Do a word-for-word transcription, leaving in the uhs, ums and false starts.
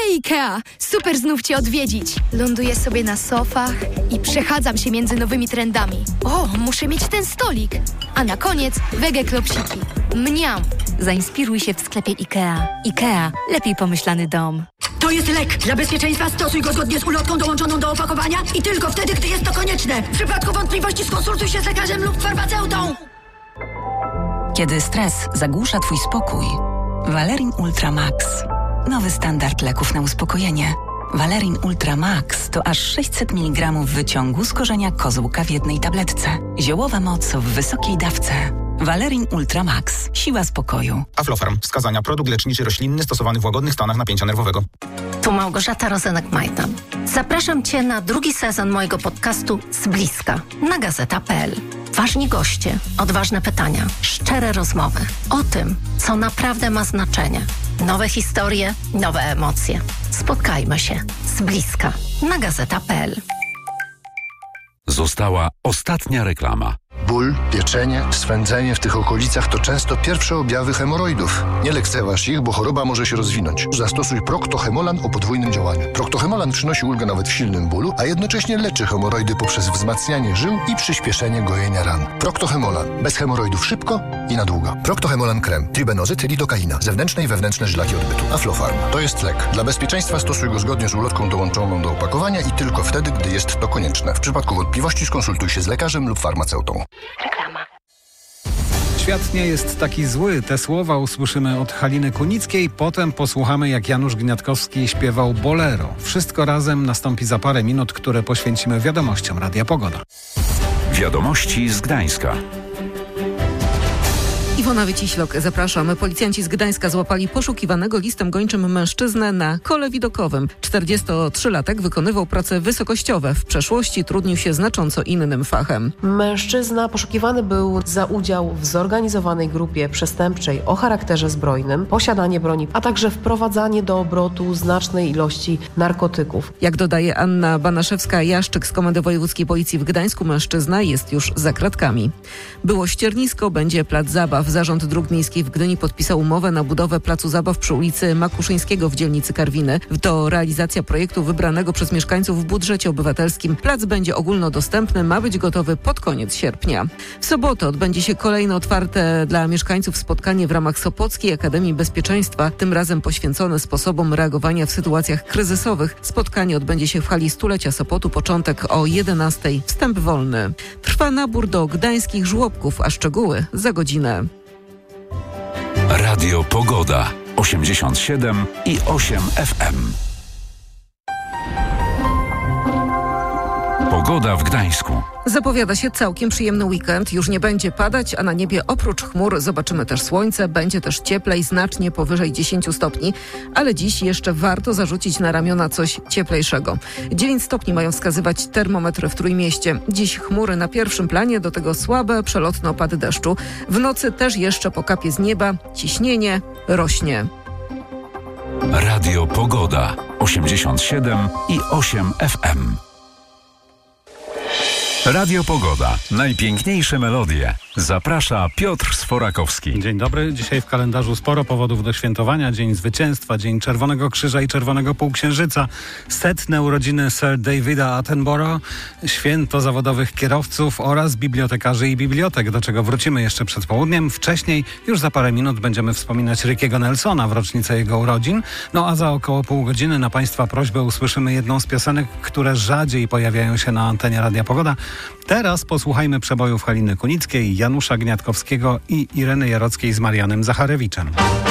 Hej Ikea, super znów Cię odwiedzić. Ląduję sobie na sofach i przechadzam się między nowymi trendami. O, muszę mieć ten stolik. A na koniec wege klopsiki. Mniam. Zainspiruj się w sklepie Ikea. Ikea, lepiej pomyślany dom. To jest lek. Dla bezpieczeństwa stosuj go zgodnie z ulotką dołączoną do opakowania i tylko wtedy, gdy jest to konieczne. W przypadku wątpliwości skonsultuj się z lekarzem lub farmaceutą. Kiedy stres zagłusza Twój spokój, Valerin Ultra Max. Nowy standard leków na uspokojenie. Valerin Ultra Max to aż sześćset miligramów wyciągu z korzenia kozłka w jednej tabletce. Ziołowa moc w wysokiej dawce. Valerin Ultra Max. Siła spokoju. Aflofarm. Wskazania. Produkt leczniczy roślinny stosowany w łagodnych stanach napięcia nerwowego. Tu Małgorzata Rozenek-Majdan. Zapraszam Cię na drugi sezon mojego podcastu Z bliska na gazeta kropka pe el. Ważni goście, odważne pytania, szczere rozmowy o tym, co naprawdę ma znaczenie. Nowe historie, nowe emocje. Spotkajmy się z bliska na gazeta kropka pe el. Została ostatnia reklama. Ból, pieczenie, swędzenie w tych okolicach to często pierwsze objawy hemoroidów. Nie lekceważ ich, bo choroba może się rozwinąć. Zastosuj Procto-Hemolan o podwójnym działaniu. Procto-Hemolan przynosi ulgę nawet w silnym bólu, a jednocześnie leczy hemoroidy poprzez wzmacnianie żył i przyspieszenie gojenia ran. Procto-Hemolan. Bez hemoroidów szybko i na długo. Procto-Hemolan krem. Tribenozyt, lidokaina. Zewnętrzne i wewnętrzne żylaki odbytu. Aflofarm. To jest lek. Dla bezpieczeństwa stosuj go zgodnie z ulotką dołączoną do opakowania i tylko wtedy, gdy jest to konieczne. W przypadku wątpliwości skonsultuj się z lekarzem lub farmaceutą. Reklama. Świat nie jest taki zły. Te słowa usłyszymy od Haliny Kunickiej. Potem posłuchamy, jak Janusz Gniatkowski śpiewał Bolero. Wszystko razem nastąpi za parę minut, które poświęcimy wiadomościom Radia Pogoda. Wiadomości z Gdańska. Iwona Wyciślok, zapraszam. Policjanci z Gdańska złapali poszukiwanego listem gończym mężczyznę na kole widokowym. czterdziestotrzylatek wykonywał prace wysokościowe. W przeszłości trudnił się znacząco innym fachem. Mężczyzna poszukiwany był za udział w zorganizowanej grupie przestępczej o charakterze zbrojnym, posiadanie broni, a także wprowadzanie do obrotu znacznej ilości narkotyków. Jak dodaje Anna Banaszewska-Jaszczyk z Komendy Wojewódzkiej Policji w Gdańsku, mężczyzna jest już za kratkami. Było ściernisko, będzie plac zabaw. Zarząd Dróg Miejskich w Gdyni podpisał umowę na budowę placu zabaw przy ulicy Makuszyńskiego w dzielnicy Karwiny. To realizacja projektu wybranego przez mieszkańców w budżecie obywatelskim. Plac będzie ogólnodostępny, ma być gotowy pod koniec sierpnia. W sobotę odbędzie się kolejne otwarte dla mieszkańców spotkanie w ramach Sopockiej Akademii Bezpieczeństwa, tym razem poświęcone sposobom reagowania w sytuacjach kryzysowych. Spotkanie odbędzie się w hali stulecia Sopotu, początek o jedenastej. Wstęp wolny. Trwa nabór do gdańskich żłobków, a szczegóły za godzinę. Radio Pogoda. osiemdziesiąt siedem i osiem F M. Pogoda w Gdańsku. Zapowiada się całkiem przyjemny weekend. Już nie będzie padać, a na niebie oprócz chmur zobaczymy też słońce. Będzie też cieplej, znacznie powyżej dziesięć stopni, ale dziś jeszcze warto zarzucić na ramiona coś cieplejszego. dziewięć stopni mają wskazywać termometry w Trójmieście. Dziś chmury na pierwszym planie, do tego słabe, przelotne opady deszczu. W nocy też jeszcze pokapie z nieba. Ciśnienie rośnie. Radio Pogoda. osiemdziesiąt siedem i osiem F M. Radio Pogoda. Najpiękniejsze melodie. Zaprasza Piotr Sforakowski. Dzień dobry. Dzisiaj w kalendarzu sporo powodów do świętowania. Dzień Zwycięstwa, Dzień Czerwonego Krzyża i Czerwonego Półksiężyca, setne urodziny Sir Davida Attenborough, święto zawodowych kierowców oraz bibliotekarzy i bibliotek, do czego wrócimy jeszcze przed południem. Wcześniej, już za parę minut, będziemy wspominać Rickiego Nelsona w rocznicę jego urodzin. No a za około pół godziny na Państwa prośbę usłyszymy jedną z piosenek, które rzadziej pojawiają się na antenie Radia Pogoda. Teraz posłuchajmy przebojów Haliny Kunickiej, Janusza Gniatkowskiego i Ireny Jarockiej z Marianem Zacharewiczem.